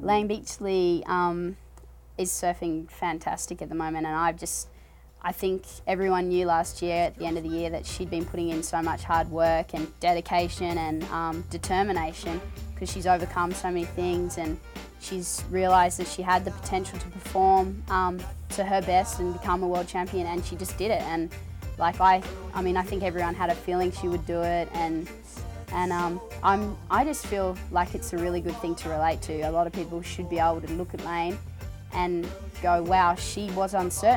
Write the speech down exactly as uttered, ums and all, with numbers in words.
Lane Beachley um, is surfing fantastic at the moment, and I've just, I think everyone knew last year at the end of the year that she'd been putting in so much hard work and dedication and um, determination, because she's overcome so many things, and she's realised that she had the potential to perform um, to her best and become a world champion, and she just did it. And like I, I mean, I think everyone had a feeling she would do it, and and um, I'm, I just feel like it's a really good thing to relate to. A lot of people should be able to look at Lane and go, wow, she was uncertain.